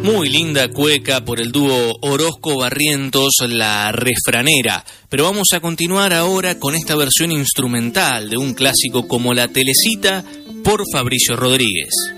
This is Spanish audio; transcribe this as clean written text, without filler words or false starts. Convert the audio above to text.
Muy linda cueca por el dúo Orozco Barrientos, La Refranera. Pero vamos a continuar ahora con esta versión instrumental de un clásico como La Telecita por Fabricio Rodríguez.